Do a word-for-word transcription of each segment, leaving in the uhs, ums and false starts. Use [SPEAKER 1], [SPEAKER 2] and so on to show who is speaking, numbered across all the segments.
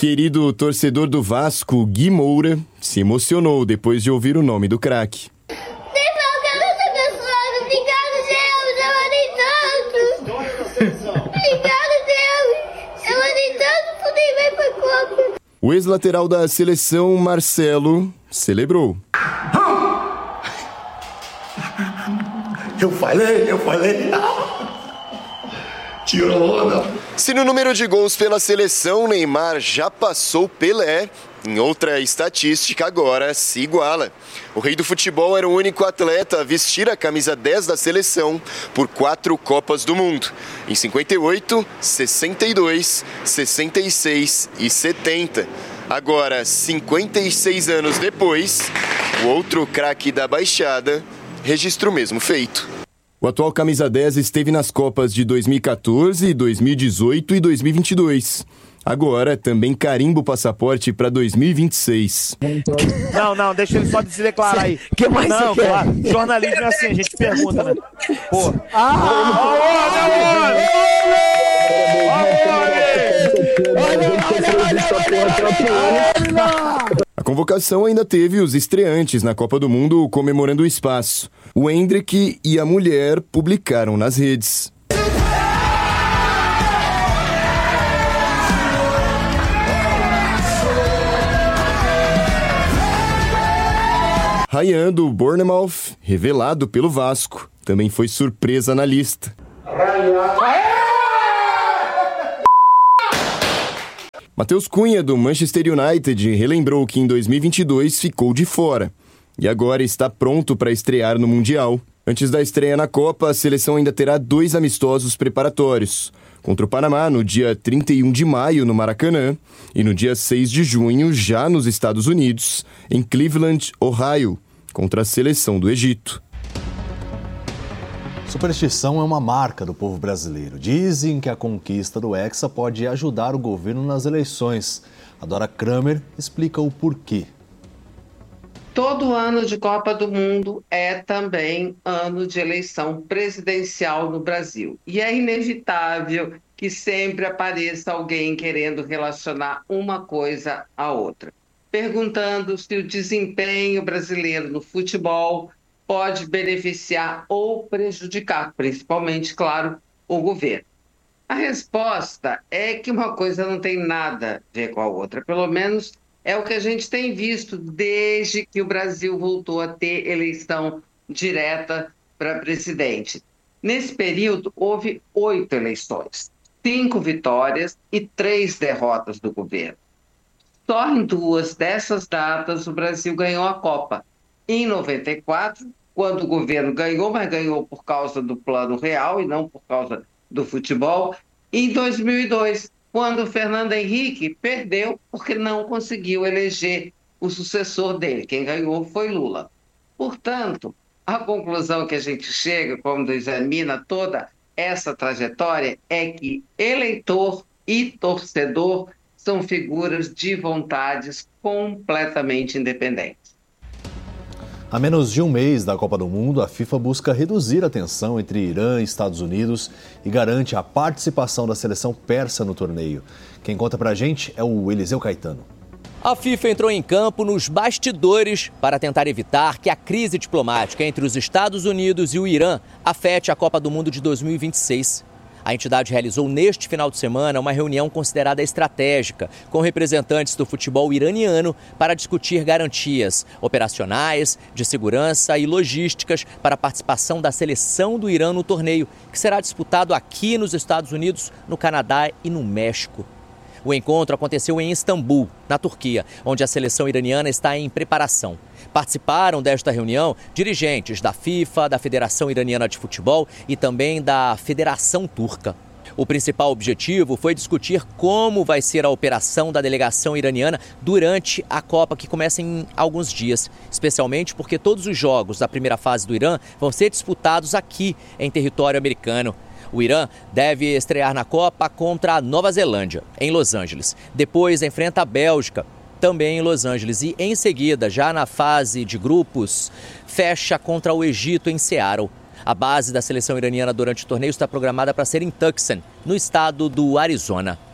[SPEAKER 1] querido torcedor do Vasco, Gui Moura, se emocionou depois de ouvir o nome do craque. O ex-lateral da seleção, Marcelo, celebrou.
[SPEAKER 2] Eu falei, eu falei. Tirou onda.
[SPEAKER 1] Se no número de gols pela seleção, Neymar já passou Pelé, em outra estatística agora se iguala. O rei do futebol era o único atleta a vestir a camisa dez da seleção por quatro Copas do Mundo. Em cinquenta e oito, sessenta e dois, sessenta e seis e setenta. Agora, cinquenta e seis anos depois, o outro craque da Baixada registra o mesmo feito. O atual camisa dez esteve nas Copas de dois mil e quatorze, dois mil e dezoito e dois mil e vinte e dois. Agora, também carimba o passaporte para dois mil e vinte e seis.
[SPEAKER 3] Não, não, deixa ele só se declarar aí.
[SPEAKER 4] Que mais
[SPEAKER 3] não,
[SPEAKER 4] você
[SPEAKER 3] claro,
[SPEAKER 4] quer?
[SPEAKER 3] jornalismo é assim, a gente pergunta, né? Pô.
[SPEAKER 1] A convocação ainda teve os estreantes na Copa do Mundo comemorando o espaço. O Endrick e a mulher publicaram nas redes. Ryan do Bournemouth, revelado pelo Vasco, também foi surpresa na lista. Matheus Cunha, do Manchester United, relembrou que em dois mil e vinte e dois ficou de fora e agora está pronto para estrear no Mundial. Antes da estreia na Copa, a seleção ainda terá dois amistosos preparatórios. Contra o Panamá, no dia trinta e um de maio, no Maracanã, e no dia seis de junho, já nos Estados Unidos, em Cleveland, Ohio, contra a seleção do Egito.
[SPEAKER 5] Superstição é uma marca do povo brasileiro. Dizem que a conquista do Hexa pode ajudar o governo nas eleições. A Dora Kramer explica o porquê.
[SPEAKER 6] Todo ano de Copa do Mundo é também ano de eleição presidencial no Brasil. E é inevitável que sempre apareça alguém querendo relacionar uma coisa à outra, perguntando se o desempenho brasileiro no futebol pode beneficiar ou prejudicar, principalmente, claro, o governo. A resposta é que uma coisa não tem nada a ver com a outra, pelo menos é o que a gente tem visto desde que o Brasil voltou a ter eleição direta para presidente. Nesse período, houve oito eleições, cinco vitórias e três derrotas do governo. Só em duas dessas datas o Brasil ganhou a Copa. Em noventa e quatro, quando o governo ganhou, mas ganhou por causa do Plano Real e não por causa do futebol. E em dois mil e dois, quando o Fernando Henrique perdeu porque não conseguiu eleger o sucessor dele. Quem ganhou foi Lula. Portanto, a conclusão que a gente chega, quando examina toda essa trajetória, é que eleitor e torcedor são figuras de vontades completamente independentes.
[SPEAKER 5] A menos de um mês da Copa do Mundo, a FIFA busca reduzir a tensão entre Irã e Estados Unidos e garante a participação da seleção persa no torneio. Quem conta pra gente é o Eliseu Caetano.
[SPEAKER 7] A FIFA entrou em campo nos bastidores para tentar evitar que a crise diplomática entre os Estados Unidos e o Irã afete a Copa do Mundo de dois mil e vinte e seis. A entidade realizou neste final de semana uma reunião considerada estratégica com representantes do futebol iraniano para discutir garantias operacionais, de segurança e logísticas para a participação da seleção do Irã no torneio, que será disputado aqui nos Estados Unidos, no Canadá e no México. O encontro aconteceu em Istambul, na Turquia, onde a seleção iraniana está em preparação. Participaram desta reunião dirigentes da FIFA, da Federação Iraniana de Futebol e também da Federação Turca. O principal objetivo foi discutir como vai ser a operação da delegação iraniana durante a Copa, que começa em alguns dias, especialmente porque todos os jogos da primeira fase do Irã vão ser disputados aqui em território americano. O Irã deve estrear na Copa contra a Nova Zelândia, em Los Angeles. Depois enfrenta a Bélgica, também em Los Angeles. E em seguida, já na fase de grupos, fecha contra o Egito em Seattle. A base da seleção iraniana durante o torneio está programada para ser em Tucson, no estado do Arizona.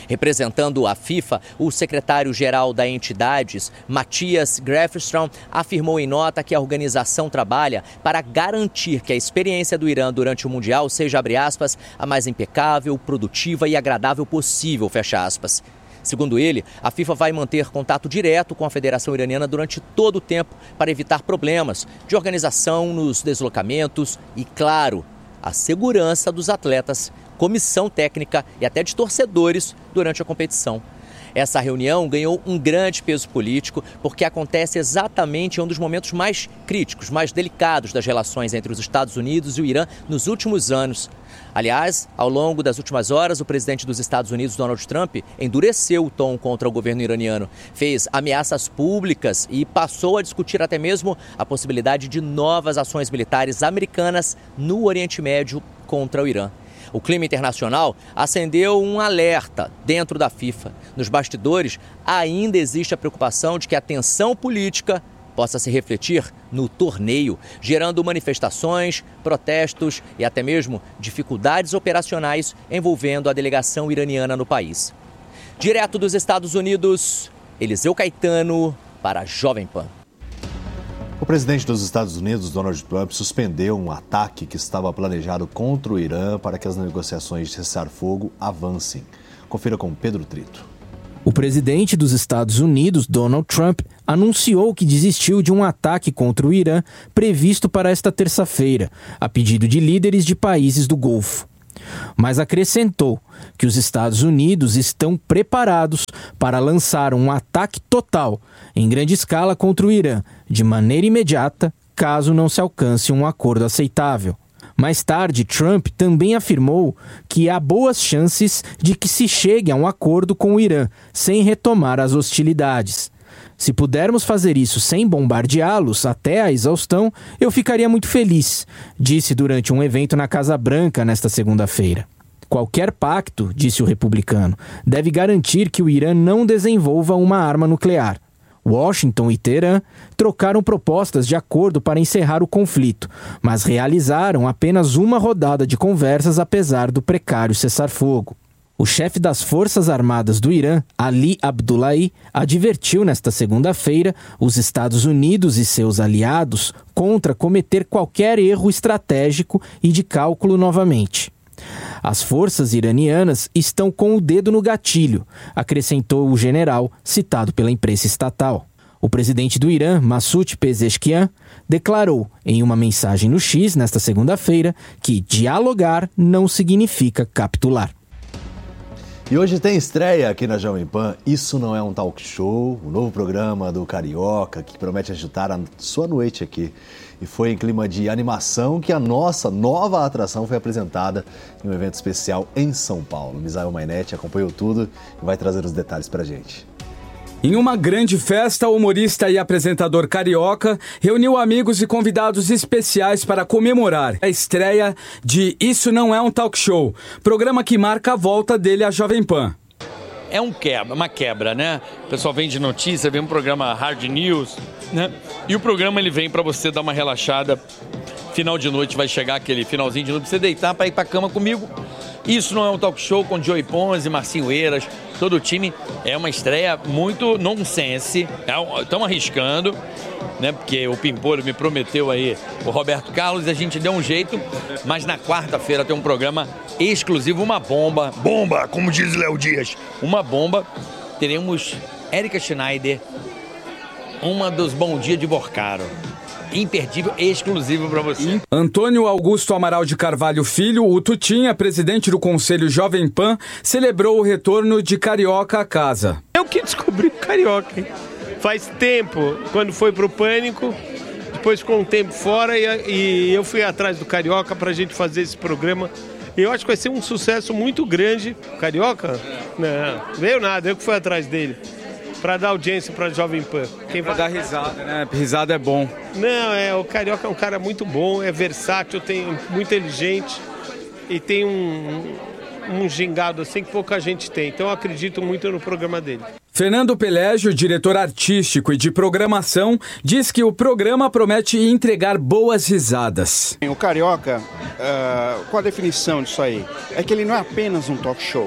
[SPEAKER 7] Representando a FIFA, o secretário-geral da entidade, Matthias Grafström, afirmou em nota que a organização trabalha para garantir que a experiência do Irã durante o Mundial seja, abre aspas, a mais impecável, produtiva e agradável possível, fecha aspas. Segundo ele, a FIFA vai manter contato direto com a Federação Iraniana durante todo o tempo para evitar problemas de organização nos deslocamentos e, claro, a segurança dos atletas, comissão técnica e até de torcedores durante a competição. Essa reunião ganhou um grande peso político porque acontece exatamente em um dos momentos mais críticos, mais delicados das relações entre os Estados Unidos e o Irã nos últimos anos. Aliás, ao longo das últimas horas, o presidente dos Estados Unidos, Donald Trump, endureceu o tom contra o governo iraniano, fez ameaças públicas e passou a discutir até mesmo a possibilidade de novas ações militares americanas no Oriente Médio contra o Irã. O clima internacional acendeu um alerta dentro da FIFA. Nos bastidores, ainda existe a preocupação de que a tensão política possa se refletir no torneio, gerando manifestações, protestos e até mesmo dificuldades operacionais envolvendo a delegação iraniana no país. Direto dos Estados Unidos, Eliseu Caetano para a Jovem Pan.
[SPEAKER 5] O presidente dos Estados Unidos, Donald Trump, suspendeu um ataque que estava planejado contra o Irã para que as negociações de cessar-fogo avancem. Confira com Pedro Trito.
[SPEAKER 4] O presidente dos Estados Unidos, Donald Trump, anunciou que desistiu de um ataque contra o Irã previsto para esta terça-feira, a pedido de líderes de países do Golfo. Mas acrescentou que os Estados Unidos estão preparados para lançar um ataque total, em grande escala, contra o Irã, de maneira imediata, caso não se alcance um acordo aceitável. Mais tarde, Trump também afirmou que há boas chances de que se chegue a um acordo com o Irã, sem retomar as hostilidades. Se pudermos fazer isso sem bombardeá-los até a exaustão, eu ficaria muito feliz, disse durante um evento na Casa Branca nesta segunda-feira. Qualquer pacto, disse o republicano, deve garantir que o Irã não desenvolva uma arma nuclear. Washington e Teherã trocaram propostas de acordo para encerrar o conflito, mas realizaram apenas uma rodada de conversas apesar do precário cessar-fogo. O chefe das Forças Armadas do Irã, Ali Abdullahi, advertiu nesta segunda-feira os Estados Unidos e seus aliados contra cometer qualquer erro estratégico e de cálculo novamente. As forças iranianas estão com o dedo no gatilho, acrescentou o general, citado pela imprensa estatal. O presidente do Irã, Masoud Pezeshkian, declarou em uma mensagem no X nesta segunda-feira que dialogar não significa capitular.
[SPEAKER 5] E hoje tem estreia aqui na Jovem Pan, Isso Não É um Talk Show, o novo programa do Carioca que promete agitar a sua noite aqui. E foi em clima de animação que a nossa nova atração foi apresentada em um evento especial em São Paulo. Misael Mainetti acompanhou tudo e vai trazer os detalhes pra gente.
[SPEAKER 8] Em uma grande festa, o humorista e apresentador carioca reuniu amigos e convidados especiais para comemorar a estreia de Isso Não É um Talk Show, programa que marca a volta dele à Jovem Pan.
[SPEAKER 9] É um quebra, uma quebra, né? O pessoal vem de notícia, vem um programa Hard News, né? E o programa ele vem para você dar uma relaxada. Final de noite vai chegar aquele finalzinho de noite pra você deitar para ir para cama comigo. Isso Não É um Talk Show com Joey Ponzi, Marcinho Eiras, todo o time. É uma estreia muito nonsense. Estamos arriscando, né? Porque o Pimpolho me prometeu aí o Roberto Carlos e a gente deu um jeito. Mas na quarta-feira tem um programa exclusivo, uma bomba. Bomba, como diz Léo Dias. Uma bomba. Teremos Érica Schneider, uma dos Bom Dia de Borcaro. Imperdível, exclusivo para você.
[SPEAKER 8] Antônio Augusto Amaral de Carvalho Filho, o Tutinha, presidente do Conselho Jovem Pan, celebrou o retorno de Carioca à casa.
[SPEAKER 10] Eu que descobri o Carioca, hein? Faz tempo, quando foi pro Pânico, depois ficou um tempo fora e, e eu fui atrás do Carioca pra gente fazer esse programa. E eu acho que vai ser um sucesso muito grande. Carioca? Não, veio nada, eu que fui atrás dele. Pra dar audiência pra Jovem Pan.
[SPEAKER 8] Quem vai dar risada, né? Risada é bom.
[SPEAKER 10] Não, é, o Carioca é um cara muito bom, é versátil, tem, muito inteligente e tem um, um gingado assim que pouca gente tem. Então eu acredito muito no programa dele.
[SPEAKER 8] Fernando Pelégio, diretor artístico e de programação, diz que o programa promete entregar boas risadas.
[SPEAKER 11] O Carioca, uh, qual a definição disso aí? É que ele não é apenas um talk show.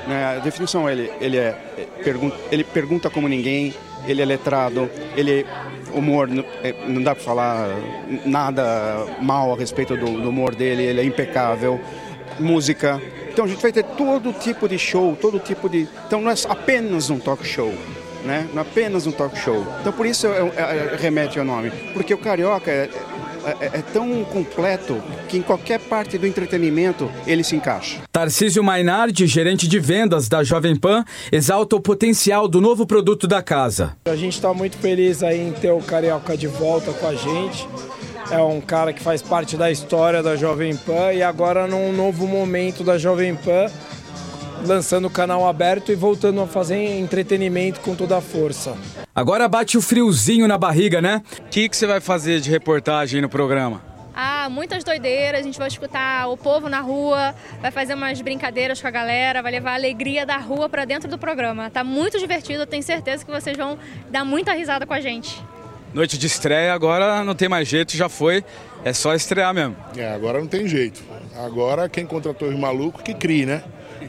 [SPEAKER 11] né? A definição, ele, ele, é, pergunta, ele pergunta como ninguém, ele é letrado, ele humor, não dá para falar nada mal a respeito do, do humor dele, ele é impecável, música. Então a gente vai ter todo tipo de show, todo tipo de... Então não é apenas um talk show, né? Não é apenas um talk show. Então por isso é, é, é, remete ao nome, porque o Carioca é, é, é tão completo que em qualquer parte do entretenimento ele se encaixa.
[SPEAKER 8] Tarcísio Mainardi, gerente de vendas da Jovem Pan, exalta o potencial do novo produto da casa.
[SPEAKER 12] A gente está muito feliz aí em ter o Carioca de volta com a gente. É um cara que faz parte da história da Jovem Pan e agora num novo momento da Jovem Pan, lançando o canal aberto e voltando a fazer entretenimento com toda a força.
[SPEAKER 8] Agora bate o friozinho na barriga, né? O que, que você vai fazer de reportagem no programa?
[SPEAKER 13] Ah, muitas doideiras, a gente vai escutar o povo na rua, vai fazer umas brincadeiras com a galera, vai levar a alegria da rua para dentro do programa. Tá muito divertido, eu tenho certeza que vocês vão dar muita risada com a gente.
[SPEAKER 8] Noite de estreia, agora não tem mais jeito, já foi, é só estrear mesmo.
[SPEAKER 14] É, agora não tem jeito. Agora quem contratou os malucos que crie, né?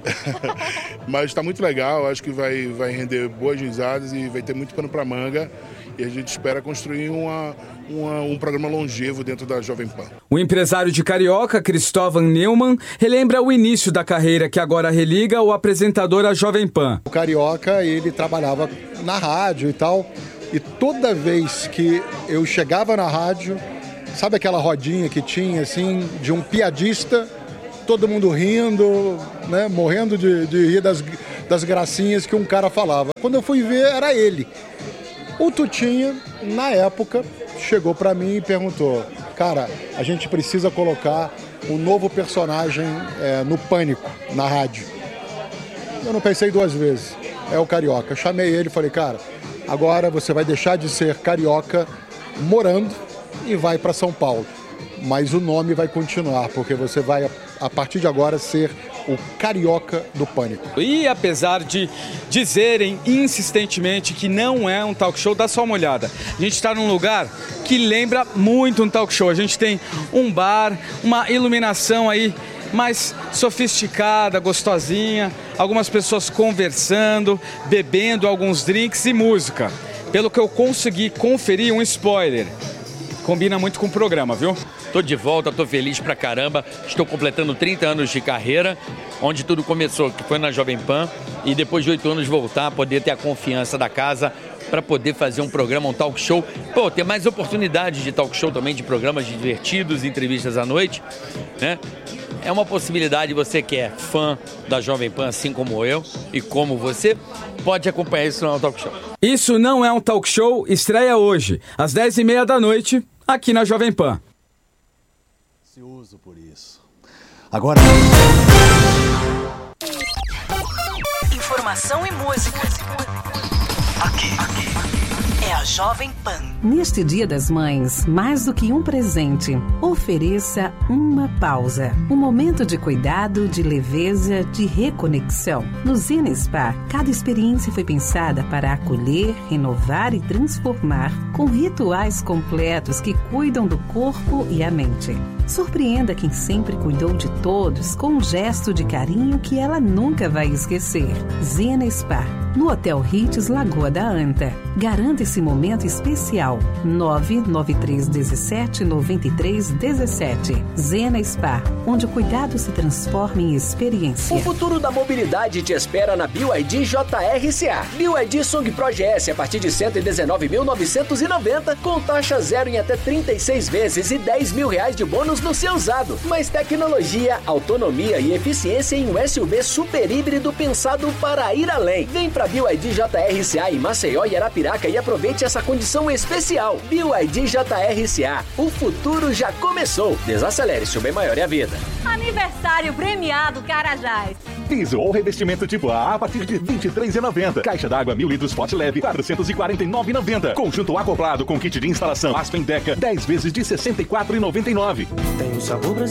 [SPEAKER 14] Mas está muito legal, acho que vai, vai render boas risadas e vai ter muito pano para manga. E a gente espera construir uma, uma, um programa longevo dentro da Jovem Pan.
[SPEAKER 8] O empresário de Carioca, Cristóvão Neumann, relembra o início da carreira que agora religa o apresentador à Jovem Pan.
[SPEAKER 15] O Carioca, ele trabalhava na rádio e tal, e toda vez que eu chegava na rádio, sabe aquela rodinha que tinha, assim, de um piadista, todo mundo rindo, né, morrendo de, de rir das, das gracinhas que um cara falava. Quando eu fui ver, era ele. O Tutinha, na época, chegou para mim e perguntou: cara, a gente precisa colocar um novo personagem é, no Pânico, na rádio. Eu não pensei duas vezes, é o Carioca. Eu chamei ele e falei: cara, agora você vai deixar de ser carioca morando e vai para São Paulo. Mas o nome vai continuar, porque você vai, a partir de agora, ser o Carioca do Pânico.
[SPEAKER 8] E apesar de dizerem insistentemente que não é um talk show, dá só uma olhada. A gente está num lugar que lembra muito um talk show. A gente tem um bar, uma iluminação aí mais sofisticada, gostosinha, algumas pessoas conversando, bebendo alguns drinks e música. Pelo que eu consegui conferir, um spoiler. Combina muito com o programa, viu?
[SPEAKER 9] Tô de volta, tô feliz pra caramba. Estou completando trinta anos de carreira, onde tudo começou, que foi na Jovem Pan, e depois de oito anos voltar, poder ter a confiança da casa para poder fazer um programa, um talk show. Pô, ter mais oportunidades de talk show também, de programas divertidos, entrevistas à noite, né? É uma possibilidade, você que é fã da Jovem Pan, assim como eu e como você, pode acompanhar isso no Talk Show.
[SPEAKER 8] Isso não é um talk show, estreia hoje, às dez e meia da noite, aqui na Jovem Pan.
[SPEAKER 5] Ansioso por isso. Agora...
[SPEAKER 16] Informação e música. Aqui, aqui. É a Jovem Pan.
[SPEAKER 17] Neste Dia das Mães, mais do que um presente, ofereça uma pausa. Um momento de cuidado, de leveza, de reconexão. No Zena Spa, cada experiência foi pensada para acolher, renovar e transformar, com rituais completos que cuidam do corpo e a mente. Surpreenda quem sempre cuidou de todos com um gesto de carinho que ela nunca vai esquecer. Zena Spa, no Hotel Ritz Lagoa da Anta. Garanta esse momento especial. nove nove três um sete nove três um sete. Zena Spa, onde o cuidado se transforma em experiência.
[SPEAKER 18] O futuro da mobilidade te espera na B Y D J R C A. B Y D Song Pro G S a partir de cento e dezenove mil novecentos e noventa, com taxa zero em até trinta e seis vezes e dez mil reais de bônus no seu usado. Mais tecnologia, autonomia e eficiência em um S U V super híbrido pensado para ir além. Vem pra B Y D J R C A em Maceió e Arapiraca e aproveite essa condição especial. B Y D J R C A. O futuro já começou. Desacelere, seu bem maior é a vida.
[SPEAKER 19] Aniversário premiado Carajás.
[SPEAKER 20] Piso ou revestimento tipo A a partir de vinte e três reais e noventa centavos. Caixa d'água mil litros pote leve, quatrocentos e quarenta e nove reais e noventa centavos. Conjunto acoplado com kit de instalação Aspen Deca, dez vezes de sessenta e quatro reais e noventa e nove centavos.
[SPEAKER 21] Tem um sabor brasileiro.